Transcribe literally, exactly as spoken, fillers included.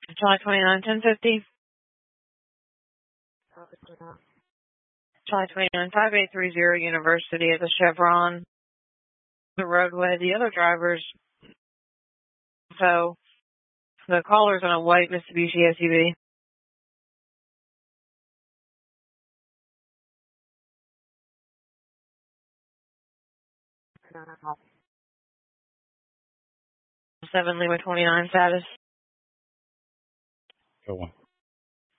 July twenty-nine, ten fifty. July twenty-nine, five eight three zero University at the Chevron, the roadway. The other drivers, so the caller's on a white Mitsubishi S U V. seven Lima twenty-nine status. Go on.